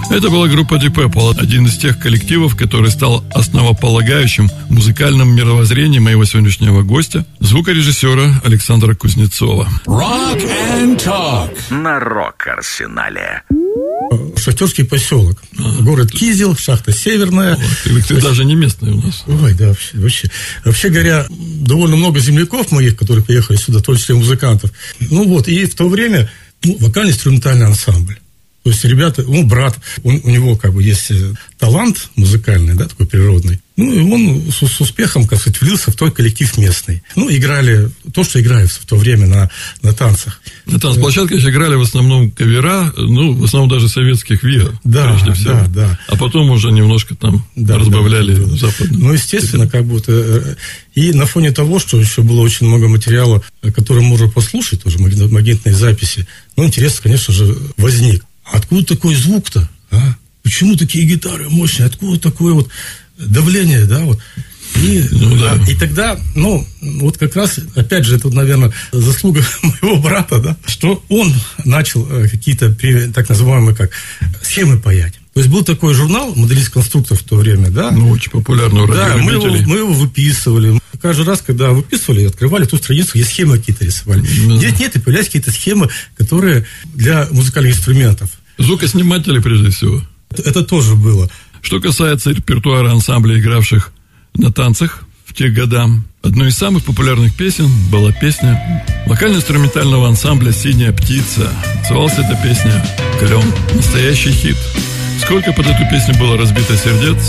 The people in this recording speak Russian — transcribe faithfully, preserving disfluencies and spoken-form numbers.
Это была группа Deep Purple, один из тех коллективов, который стал основополагающим музыкальным мировоззрением моего сегодняшнего гостя, звукорежиссера Александра Кузнецова. Rock and Talk на Рок-Арсенале. Шахтерский поселок, а. город Кизел, шахта Северная. Вот, ты, ты даже не местный у нас. Ой, да, вообще, вообще. Вообще говоря, довольно много земляков моих, которые приехали сюда, в том числе музыкантов. Ну вот, и в то время ну, вокально-инструментальный ансамбль. То есть ребята, ну, брат, он, у него как бы есть талант музыкальный, да, такой природный. Ну, и он с, с успехом, как сказать, влился в той коллектив местный. Ну, играли то, что играют в то время на, на танцах. На танцплощадке играли в основном кавера, ну, в основном даже советских ВИА, да, прежде всего. Да, да. А потом уже немножко там да, разбавляли да, западные. Ну, естественно, как будто... И на фоне того, что еще было очень много материала, который можно послушать, тоже магнитные записи, ну, интерес, конечно же, возник. Откуда такой звук-то? А? Почему такие гитары мощные? Откуда такое вот давление, да, вот? И, ну, да. и тогда, ну, вот как раз, опять же, это, наверное, заслуга моего брата, да, что он начал какие-то, так называемые, как, схемы паять. То есть был такой журнал «Моделист-конструктор» в то время, да? Ну, очень популярный у радиолюбителей. Да, мы его, мы его выписывали. Каждый раз, когда выписывали, открывали ту страницу, где схемы какие-то рисовали. Да. Здесь нет, и появлялись какие-то схемы, которые для музыкальных инструментов. Звукосниматели, прежде всего. Это, это тоже было. Что касается репертуара ансамблей, игравших на танцах в те годы, одной из самых популярных песен была песня вокально-инструментального ансамбля «Синяя птица». Называлась эта песня «Клен». Настоящий хит. Сколько под эту песню было разбито сердец,